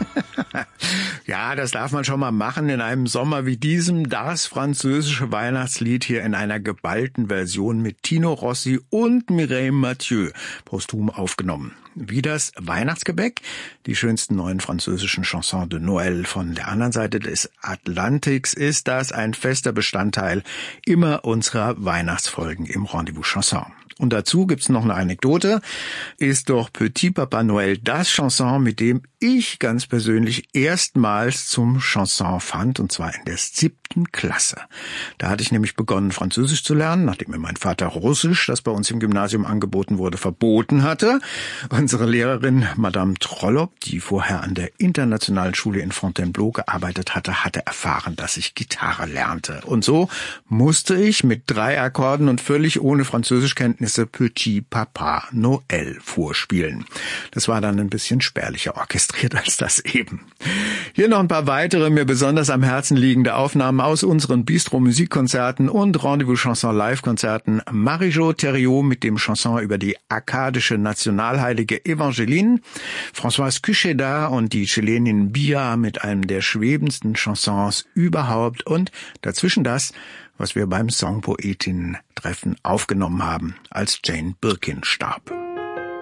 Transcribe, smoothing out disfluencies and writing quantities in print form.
Ja, das darf man schon mal machen in einem Sommer wie diesem. Das französische Weihnachtslied hier in einer geballten Version mit Tino Rossi und Mireille Mathieu posthum aufgenommen. Wie das Weihnachtsgebäck, die schönsten neuen französischen Chansons de Noël von der anderen Seite des Atlantiks, ist das ein fester Bestandteil immer unserer Weihnachtsfolgen im Rendezvous Chanson. Und dazu gibt's noch eine Anekdote. Ist doch Petit Papa Noël das Chanson, mit dem ich ganz persönlich erstmals zum Chanson fand, und zwar in der 7. Klasse. Da hatte ich nämlich begonnen, Französisch zu lernen, nachdem mir mein Vater Russisch, das bei uns im Gymnasium angeboten wurde, verboten hatte. Unsere Lehrerin Madame Trollop, die vorher an der Internationalen Schule in Fontainebleau gearbeitet hatte, hatte erfahren, dass ich Gitarre lernte. Und so musste ich mit 3 Akkorden und völlig ohne Französischkenntnisse Petit Papa Noël vorspielen. Das war dann ein bisschen spärlicher orchestriert als das eben. Hier noch ein paar weitere, mir besonders am Herzen liegende Aufnahmen aus unseren Bistro-Musikkonzerten und Rendezvous-Chanson-Live-Konzerten. Marie-Jo Thériault mit dem Chanson über die akkadische Nationalheilige Evangeline, Françoise Cucheda und die Chilenin Bia mit einem der schwebendsten Chansons überhaupt und dazwischen das, was wir beim Songpoetinnen-Treffen aufgenommen haben, als Jane Birkin starb.